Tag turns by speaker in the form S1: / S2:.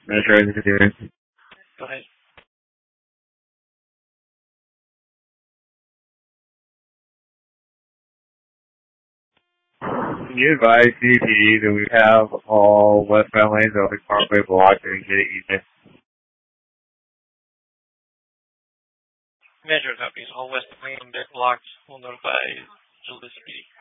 S1: Metro engineering.
S2: Go ahead.
S1: Can you advise CP that we have all westbound lanes of the Parkway blocked and get it easy?
S2: Metro copies. All west lane blocked. Will notify Julius PD.